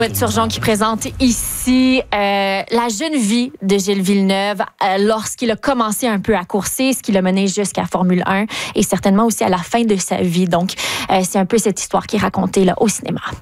Turgeon qui présente ici la jeune vie de Gilles Villeneuve lorsqu'il a commencé un peu à courser, ce qui l'a mené jusqu'à Formule 1 et certainement aussi à la fin de sa vie. Donc, c'est un peu cette histoire qui est racontée là, au cinéma.